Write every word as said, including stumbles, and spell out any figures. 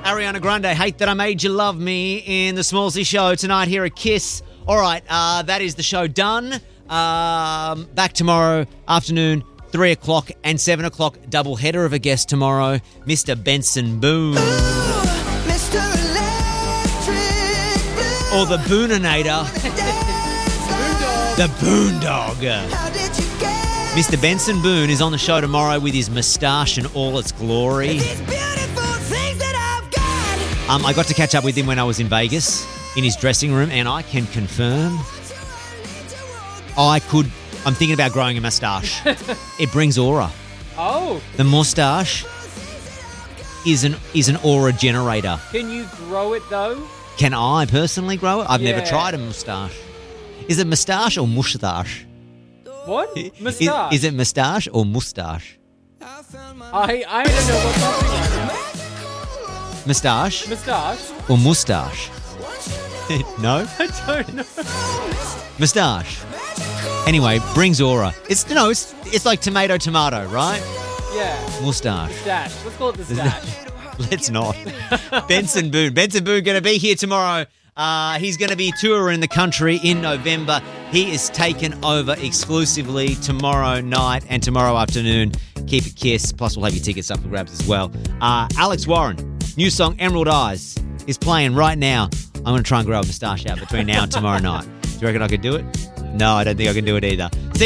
Ariana Grande, Hate That I Made You Love Me in the Smallsy Show tonight here at Kiss. All right, uh, that is the show done. Um, back tomorrow afternoon, three o'clock and seven o'clock. Double header of a guest tomorrow, Mister Benson Boone. Ooh, Mister Electric Blue. Or the Booninator. The Boondog. How did you get Mister Benson Boone is on the show tomorrow with his moustache in all its glory. these beautiful things that I've got? Um, I got to catch up with him when I was in Vegas in his dressing room, and I can confirm I could. I'm thinking about growing a moustache. It brings aura. Oh. The moustache is an is an aura generator. Can you grow it, though? Can I personally grow it? I've Yeah. never tried a moustache. Is it moustache or moustache? What? Is, Moustache. is it moustache or moustache? I, I don't know what's happening. Moustache Moustache? or moustache? No? I don't know. Moustache. Anyway, brings aura. It's no, it's it's like tomato tomato, right? Yeah. Moustache. Stash. Let's call it the stash. Let's not. Benson Boone. Benson Boone going to be here tomorrow. Uh, he's going to be touring the country in November. He is taken over exclusively tomorrow night and tomorrow afternoon. Keep it Kiss. Plus, we'll have your tickets up for grabs as well. Uh, Alex Warren, new song Emerald Eyes is playing right now. I'm going to try and grow a moustache out between now and tomorrow night. Do you reckon I could do it? No, I don't think I can do it either. See